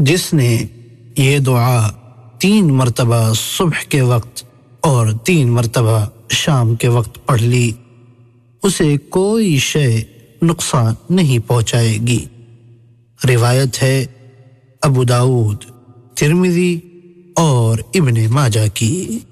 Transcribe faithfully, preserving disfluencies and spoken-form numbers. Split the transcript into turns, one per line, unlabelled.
जिसने ये दुआ तीन मरतबा सुबह के वक्त और तीन मरतबा शाम के वक्त पढ़ ली, उसे कोई शय नुकसान नहीं पहुंचाएगी। रिवायत है अबू दाऊद, तिर्मिज़ी और इब्ने माजा की।